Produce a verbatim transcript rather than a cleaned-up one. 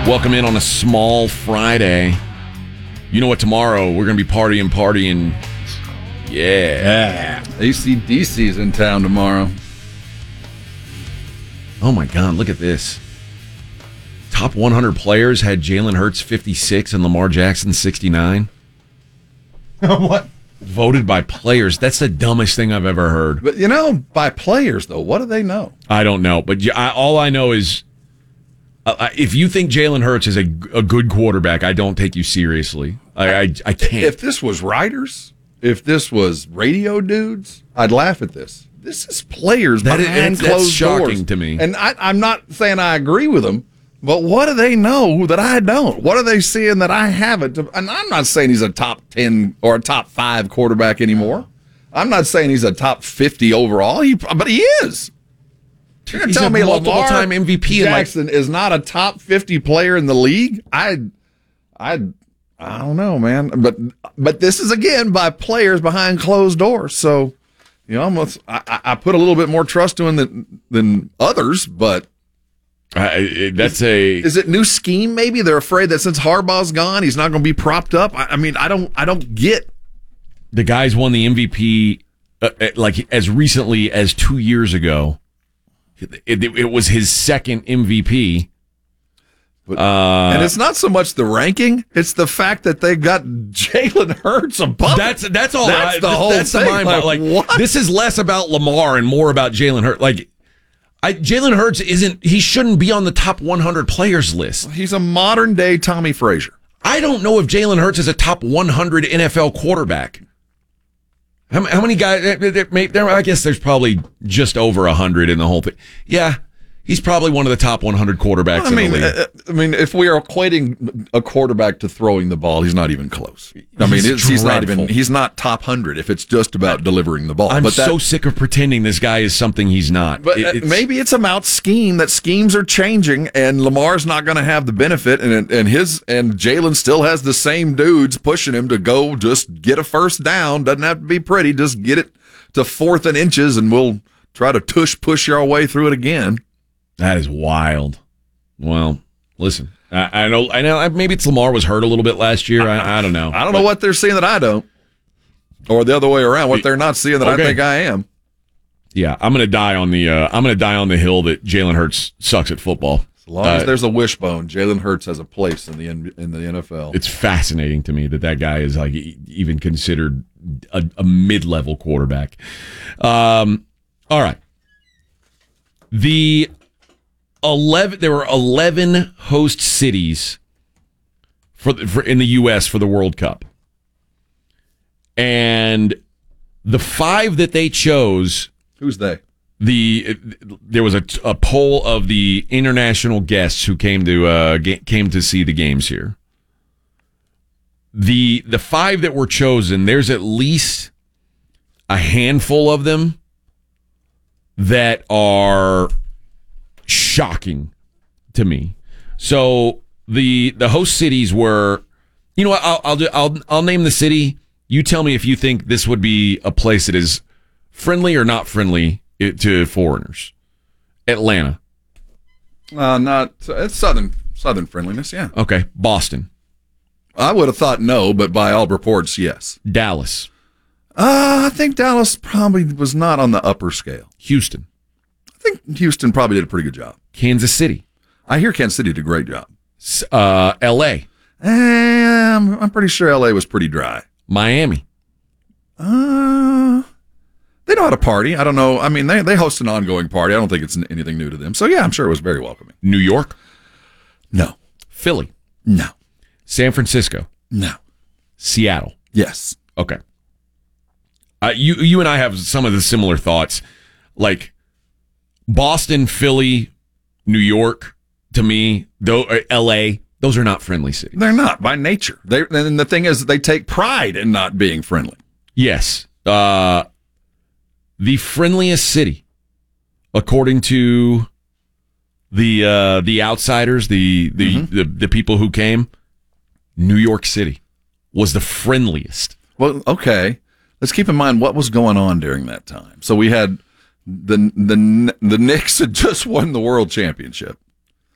Welcome in on a small Friday. You know what? Tomorrow we're going to be partying, partying. Yeah. Yeah. A C D C's in town tomorrow. Oh my God! Look at this. Top one hundred players had Jalen Hurts fifty-six and Lamar Jackson sixty-nine. What? Voted by players. That's the dumbest thing I've ever heard. But, you know, by players, though, what do they know? I don't know, but I, all I know is uh, if you think Jalen Hurts is a, a good quarterback, I don't take you seriously. I, I, I can't. If this was writers, if this was radio dudes, I'd laugh at this. This is players That is- behind that's- that's closed shocking doors. to me. And I, I'm not saying I agree with them, but what do they know that I don't? What are they seeing that I haven't? And I'm not saying he's a top ten or a top five quarterback anymore. I'm not saying he's a top fifty overall, he, but he is. You're He's telling a me multiple-time Lamar M V P and, like- Jackson is not a top fifty player in the league? I, I, I don't know, man. But but this is again by players behind closed doors. So you know, almost I, I put a little bit more trust to him than than others. But I, that's a. is it new scheme? Maybe they're afraid that since Harbaugh's gone, he's not going to be propped up. I, I mean, I don't I don't get. The guys won the M V P uh, like as recently as two years ago. It, it, it was his second M V P. But, Uh, and it's not so much the ranking; it's the fact that they got Jalen Hurts above. That's that's all. That's I, the th- whole that's thing. the mind. Like, Like, what? This is less about Lamar and more about Jalen Hurts. Like, I, Jalen Hurts isn't. He shouldn't be on the top one hundred players list. He's a modern day Tommy Frazier. I don't know if Jalen Hurts is a top one hundred N F L quarterback. How, how many guys? There, I guess there's probably just over a hundred in the whole thing. Yeah, he's probably one of the top one hundred quarterbacks I mean, in the league. uh, I mean, if we are equating a quarterback to throwing the ball, he's not even close. I mean, He's it's, he's not dreadful. even. He's not top hundred if it's just about delivering the ball. I'm but that, so sick of pretending this guy is something he's not. But It- uh, it's- maybe it's about scheme. That schemes are changing, and Lamar's not going to have the benefit, and and his and Jalen still has the same dudes pushing him to go just get a first down. Doesn't have to be pretty. Just get it to fourth and inches, and we'll try to tush push our way through it again. That is wild. Well, listen, I, I know, I know. Maybe it's Lamar was hurt a little bit last year. I, I don't know. I don't know what they're seeing that I don't, or the other way around. What they're not seeing that Okay. I think I am. Yeah, I'm gonna die on the. Uh, I'm gonna die on the hill that Jalen Hurts sucks at football. As long Uh, as there's a wishbone, Jalen Hurts has a place in the N- in the N F L. It's fascinating to me that that guy is like e- even considered a, a mid-level quarterback. Um, all right. The eleven. There were eleven host cities for, the, for in the U S for the World Cup, and the five that they chose. Who's they? The there was a, a poll of the international guests who came to uh, ga- came to see the games here. The the five that were chosen, there's at least a handful of them that are shocking to me. So the the host cities were, you know what? I'll I'll do, I'll I'll name the city. You tell me if you think this would be a place that is friendly or not friendly to foreigners. Atlanta. Uh, not it's southern southern friendliness. Yeah, Okay. Boston. I would have thought no, but by all reports, yes. Dallas. Uh, I think Dallas probably was not on the upper scale. Houston. I think Houston probably did a pretty good job. Kansas City. I hear Kansas City did a great job. S- Uh, L A. Um, I'm pretty sure L A was pretty dry. Miami. Uh, they know how to party. I don't know. I mean, they they host an ongoing party. I don't think it's anything new to them. So yeah, I'm sure it was very welcoming. New York. No, Philly. no, San Francisco. no. Seattle. Yes. Okay. Uh, you you and I have some of the similar thoughts. Like Boston, Philly, New York, to me, though L A, those are not friendly cities. They're not by nature. They and the thing is, they take pride in not being friendly. Yes. Uh, the friendliest city, according to the uh, the outsiders, the the, Mm-hmm. the the people who came, New York City was the friendliest. Well, okay. Let's keep in mind what was going on during that time. So we had the the the Knicks had just won the world championship.